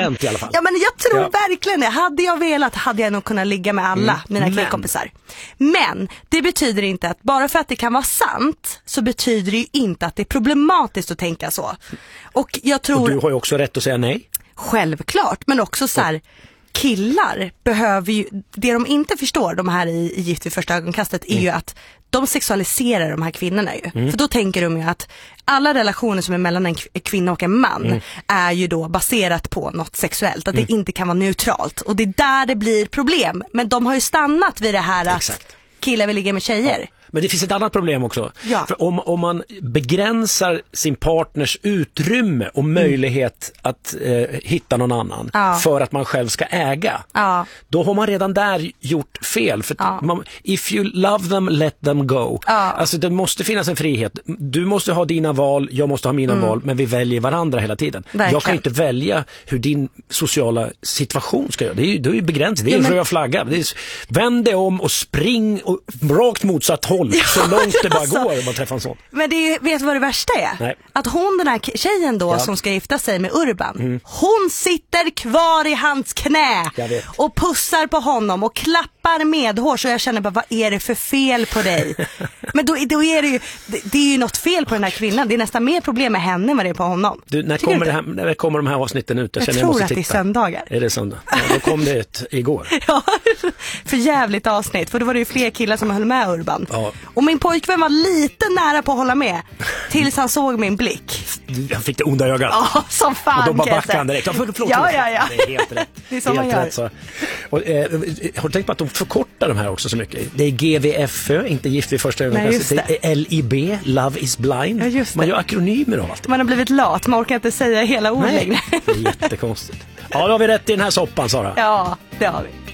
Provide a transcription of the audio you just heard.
procent i alla fall. Ja, men jag tror verkligen det. Hade jag velat hade jag nog kunnat ligga med alla mina killkompisar. Men det betyder inte att bara för att det kan vara sant så betyder det ju inte att det är problematiskt att tänka så. Och jag tror... Och du har ju också rätt att säga nej. Självklart, men också så här, killar behöver ju, det de inte förstår, de här i Gift vid första ögonkastet, är ju att de sexualiserar de här kvinnorna ju. För då tänker de ju att alla relationer som är mellan en kvinna och en man är ju då baserat på något sexuellt, att det inte kan vara neutralt. Och det är där det blir problem. Men de har ju stannat vid det här att killar vill ligga med tjejer. Ja. Men det finns ett annat problem också. Ja. För om man begränsar sin partners utrymme och möjlighet att hitta någon annan för att man själv ska äga, då har man redan där gjort fel. För if you love them, let them go. Alltså det måste finnas en frihet. Du måste ha dina val, jag måste ha mina val, men vi väljer varandra hela tiden. Verkligen. Jag kan inte välja hur din sociala situation ska göra. Det är ju begränsat. Det är röd flagga. Vänd dig om och spring och rakt motsatt håll. Så långt det bara går om man träffar en sån. Men det är, vet du vad det värsta är? Nej. Att hon, den här tjejen då som ska gifta sig med Urban, hon sitter kvar i hans knä och pussar på honom och klappar medhår, så jag känner bara, vad är det för fel på dig? Men då är det är ju något fel på den här kvinnan. Det är nästan mer problem med henne än vad det är på honom. Du, när kommer de här avsnitten ut? Jag tror att det är söndagar. Är det söndag? Ja, då kom det ett igår. Ja, för jävligt avsnitt. För då var det ju fler killar som höll med Urban. Ja. Och min pojkvän var lite nära på att hålla med tills han såg min blick. Han fick det onda ögat. Ja, som fan. Och då bara backade han direkt. Förlåt. Ja. Det är helt rätt. Det är som man gör. Rätt, så. Och, har du tänkt på att de förkortar de här också så mycket? Det är GVFÖ, inte Gift vid första ögonkastet. Det är LIB, Love is blind. Ja, man gör akronymer av allt. Man har blivit lat, man orkar inte säga hela ord längre. Det är jättekonstigt. Ja, då har vi rätt i den här soppan, Sara. Ja, det har vi.